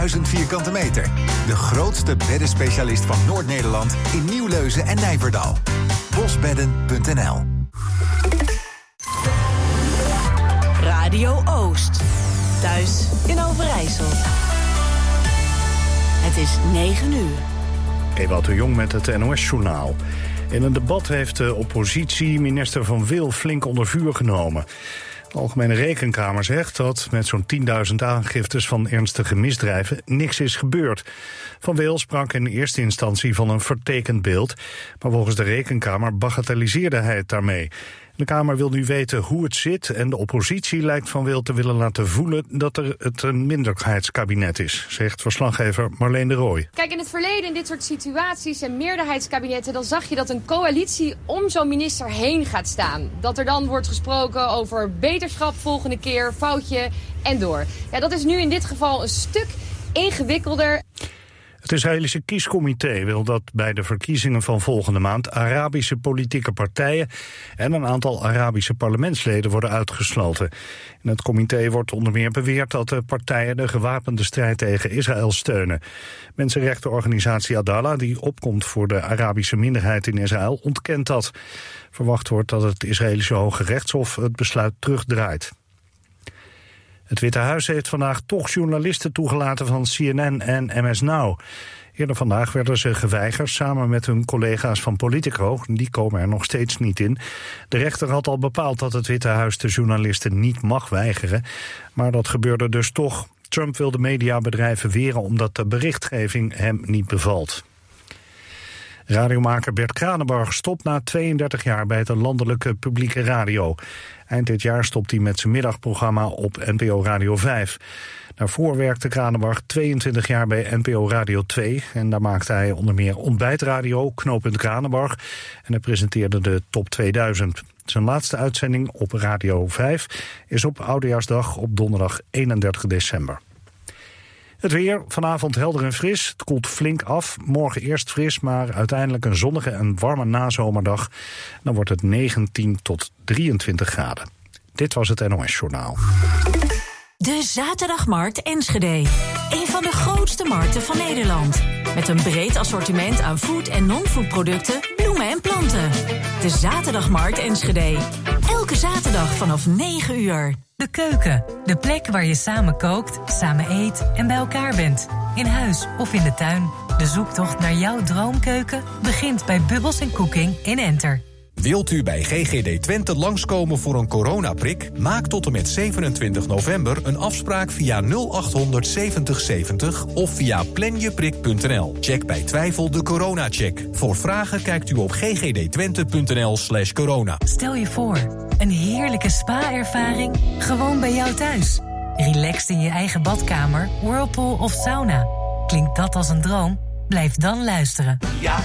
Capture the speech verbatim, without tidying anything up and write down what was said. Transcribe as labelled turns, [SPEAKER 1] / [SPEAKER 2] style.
[SPEAKER 1] drieduizend vierkante meter. De grootste beddenspecialist van Noord-Nederland in Nieuwleuzen en Nijverdal. bosbedden punt n l.
[SPEAKER 2] Radio Oost. Thuis in Overijssel. Het is negen uur.
[SPEAKER 3] Ewout de Jong met het N O S-journaal. In een debat heeft de oppositie minister Van Wil flink onder vuur genomen. De Algemene Rekenkamer zegt dat met zo'n tienduizend aangiftes van ernstige misdrijven niks is gebeurd. Van Wil sprak in eerste instantie van een vertekend beeld, maar volgens de Rekenkamer bagatelliseerde hij het daarmee. De Kamer wil nu weten hoe het zit en de oppositie lijkt Van Wil te willen laten voelen dat er het een minderheidskabinet is, zegt verslaggever Marleen de Rooij.
[SPEAKER 4] Kijk, in het verleden in dit soort situaties en meerderheidskabinetten, dan zag je dat een coalitie om zo'n minister heen gaat staan. Dat er dan wordt gesproken over beterschap volgende keer, foutje en door. Ja, dat is nu in dit geval een stuk ingewikkelder.
[SPEAKER 3] Het Israëlische kiescomité wil dat bij de verkiezingen van volgende maand Arabische politieke partijen en een aantal Arabische parlementsleden worden uitgesloten. In het comité wordt onder meer beweerd dat de partijen de gewapende strijd tegen Israël steunen. Mensenrechtenorganisatie Adallah, die opkomt voor de Arabische minderheid in Israël, ontkent dat. Verwacht wordt dat het Israëlische Hoge Rechtshof het besluit terugdraait. Het Witte Huis heeft vandaag toch journalisten toegelaten van C N N en M S Now. Eerder vandaag werden ze geweigerd samen met hun collega's van Politico. Die komen er nog steeds niet in. De rechter had al bepaald dat het Witte Huis de journalisten niet mag weigeren. Maar dat gebeurde dus toch. Trump wil de mediabedrijven weren omdat de berichtgeving hem niet bevalt. Radiomaker Bert Kranenbarg stopt na tweeëndertig jaar bij de landelijke publieke radio. Eind dit jaar stopt hij met zijn middagprogramma op N P O Radio vijf. Daarvoor werkte Kranenbarg tweeëntwintig jaar bij N P O Radio twee. En daar maakte hij onder meer Ontbijtradio, Knooppunt Kranenbarg. En hij presenteerde de Top tweeduizend. Zijn laatste uitzending op Radio vijf is op Oudejaarsdag op donderdag eenendertig december. Het weer, vanavond helder en fris. Het koelt flink af. Morgen eerst fris, maar uiteindelijk een zonnige en warme nazomerdag. Dan wordt het negentien tot drieëntwintig graden. Dit was het N O S-journaal.
[SPEAKER 2] De Zaterdagmarkt Enschede. Een van de grootste markten van Nederland. Met een breed assortiment aan food- en non-food producten, bloemen en planten. De Zaterdagmarkt Enschede. Elke zaterdag vanaf negen uur.
[SPEAKER 5] De keuken, de plek waar je samen kookt, samen eet en bij elkaar bent. In huis of in de tuin. De zoektocht naar jouw droomkeuken begint bij Bubbles en Cooking in Enter.
[SPEAKER 6] Wilt u bij G G D Twente langskomen voor een coronaprik? Maak tot en met zevenentwintig november een afspraak via nul achthonderd zeventig zeventig of via planjeprik punt n l. Check bij twijfel de coronacheck. Voor vragen kijkt u op ggdtwente.nl slash corona.
[SPEAKER 5] Stel je voor, een heerlijke spa-ervaring gewoon bij jou thuis. Relaxed in je eigen badkamer, whirlpool of sauna. Klinkt dat als een droom? Blijf dan luisteren. Ja.